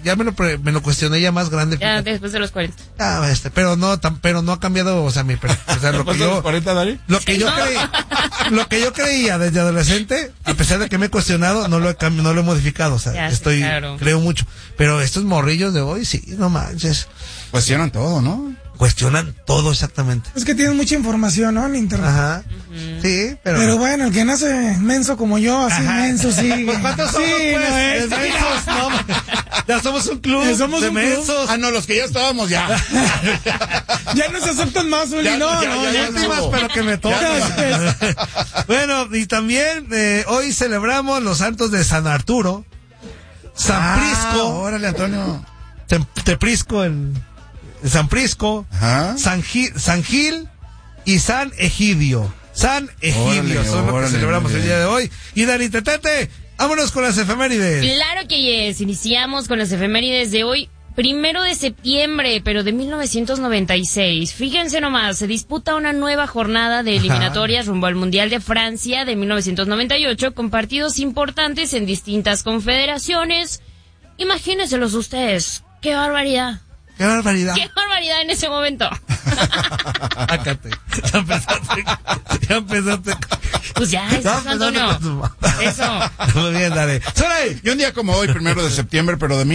ya me lo cuestioné ya más grande. Ya después de los 40. Pero no ha cambiado, o sea, lo que yo, 40, Dani? lo que yo creía desde adolescente, a pesar de que me he cuestionado, no lo he modificado, o sea, creo mucho. Pero estos morrillos de hoy, sí, no manches. Cuestionan todo, ¿no? Cuestionan todo exactamente. Es que tienen mucha información, ¿no? En internet. Ajá. Sí, pero bueno, el que nace menso como yo, así menso, sí. Pues ¿cuántos somos, pues? Mensos, no. Ya somos un club de mensos. Ah, no, los que ya estábamos, ya. Ya no se aceptan más, Uli. Ya últimas, pero que me toca. Bueno, y también hoy celebramos los santos de San Arturo, San Prisco. Órale, Antonio. Teprisco, San Prisco, San Gil y San Egidio. San Egidio son los que celebramos el día de hoy. Y Dani Tetete, vámonos con las efemérides. Claro que yes, iniciamos con las efemérides de hoy, 1 de septiembre, pero de 1996. Fíjense nomás, se disputa una nueva jornada de eliminatorias rumbo al Mundial de Francia de 1998 con partidos importantes en distintas confederaciones. Imagínenselos ustedes, ¡qué barbaridad! ¡Qué barbaridad! ¡Qué barbaridad en ese momento! Sácate. Ya empezaste. Pues ya, Antonio. Eso. Muy bien, dale. ¡Soray! Y un día como hoy, 1 de septiembre, pero de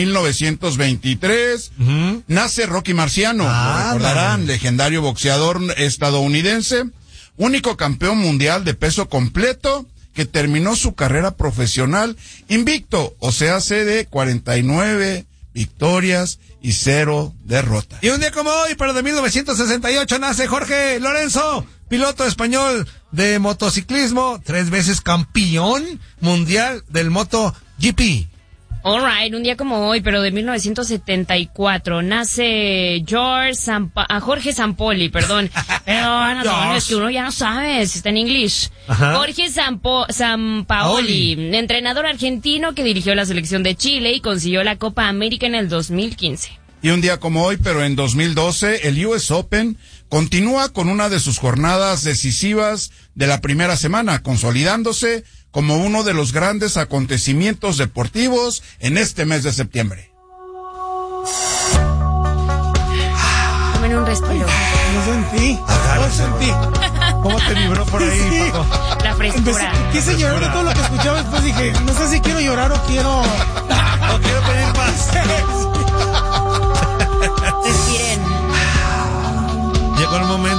1923, nace Rocky Marciano. Lo recordarán, legendario boxeador estadounidense, único campeón mundial de peso completo, que terminó su carrera profesional invicto, o sea, de 49 victorias y 0 derrotas. Y un día como hoy, pero de 1968, nace Jorge Lorenzo, piloto español de motociclismo, 3 veces campeón mundial del MotoGP. Alright, un día como hoy, pero de 1974, nace Jorge Sampoli, perdón. Pero no, es que uno ya no sabe si está en inglés. Jorge Sampaoli, entrenador argentino que dirigió la selección de Chile y consiguió la Copa América en el 2015. Y un día como hoy, pero en 2012, el US Open continúa con una de sus jornadas decisivas de la primera semana, consolidándose como uno de los grandes acontecimientos deportivos en este mes de septiembre. Tomen un respiro. Lo sentí. ¿Cómo te vibró por ahí, sí. Paco? La frescura. Quise llorar de todo lo que escuchaba, después dije, no sé si quiero llorar o quiero... O quiero pedir más. Respiren. Llegó el momento.